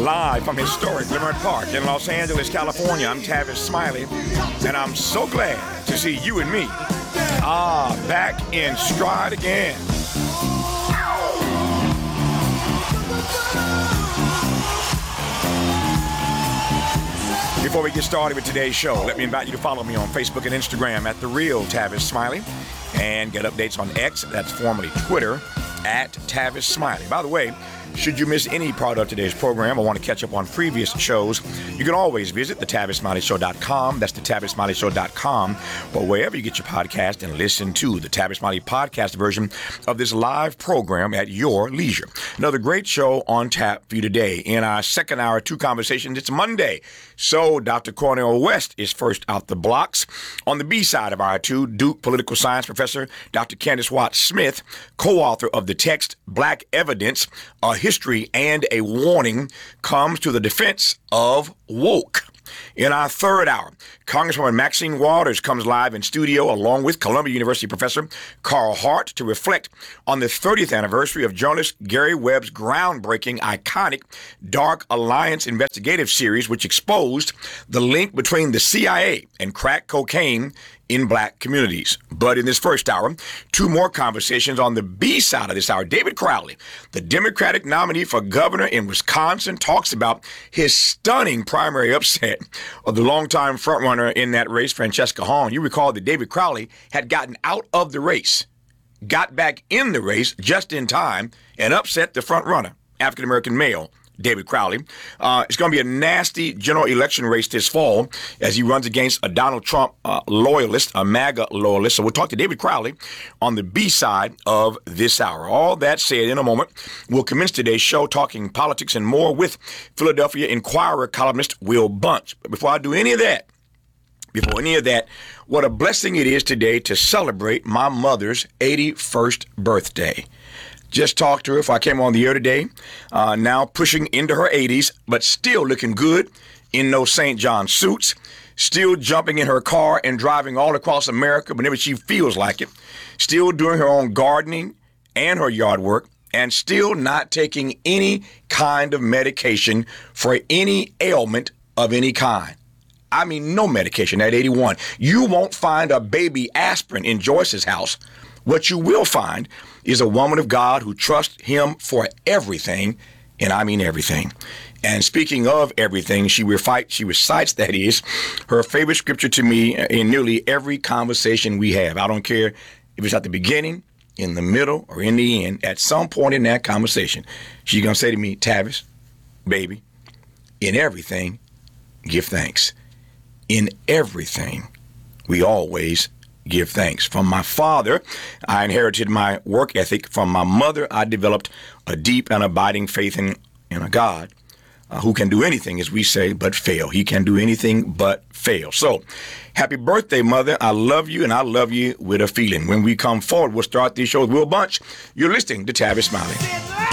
Live from historic Leimert Park in Los Angeles, California, I'm Tavis Smiley, and I'm so glad to see you and me back in stride again. Before we get started with today's show, let me invite you to follow me on Facebook and Instagram at The Real Tavis Smiley, and get updates on X, that's formerly Twitter, at Tavis Smiley. By the way, should you miss any part of today's program or want to catch up on previous shows, you can always visit thetavisSmileyShow.com. That's thetavisSmileyShow.com, or wherever you get your podcast, and listen to the Tavis Smiley podcast version of this live program at your leisure. Another great show on tap for you today. In our second hour, two conversations, it's Monday, so Dr. Cornel West is first out the blocks. On the B side of our two, Duke political science professor Dr. Candace Watts Smith, co-author of the text Black Evidence, A History and a Warning, comes to the defense of woke. In our third hour, Congresswoman Maxine Waters comes live in studio along with Columbia University professor Carl Hart to reflect on the 30th anniversary of journalist Gary Webb's groundbreaking, iconic Dark Alliance investigative series, which exposed the link between the CIA and crack cocaine in black communities. But in this first hour, two more conversations on the B side of this hour. David Crowley, the Democratic nominee for governor in Wisconsin, talks about his stunning primary upset of the longtime frontrunner in that race, Francesca Hahn. You recall that David Crowley had gotten out of the race, got back in the race just in time, and upset the frontrunner, African-American male David Crowley. It's going to be a nasty general election race this fall as he runs against a Donald Trump loyalist, a MAGA loyalist. So we'll talk to David Crowley on the B side of this hour. All that said, in a moment, we'll commence today's show talking politics and more with Philadelphia Inquirer columnist Will Bunch. But before I do any of that, what a blessing it is today to celebrate my mother's 81st birthday. Just talked to her if I came on the air today, now pushing into her 80s, but still looking good in those St. John suits, still jumping in her car and driving all across America whenever she feels like it, still doing her own gardening and her yard work, and still not taking any kind of medication for any ailment of any kind. I mean, no medication at 81. You won't find a baby aspirin in Joyce's house. What you will find is a woman of God who trusts him for everything, and I mean everything. And speaking of everything, she recites, that is, her favorite scripture to me in nearly every conversation we have. I don't care if it's at the beginning, in the middle, or in the end. At some point in that conversation, she's going to say to me, Tavis, baby, in everything, give thanks. In everything, we always give thanks. From my father, I inherited my work ethic. From my mother, I developed a deep and abiding faith in a God who can do anything, as we say, but fail. He can do anything but fail. So, happy birthday, Mother. I love you, and I love you with a feeling. When we come forward, we'll start these shows. Will Bunch, you're listening to Tavis Smiley.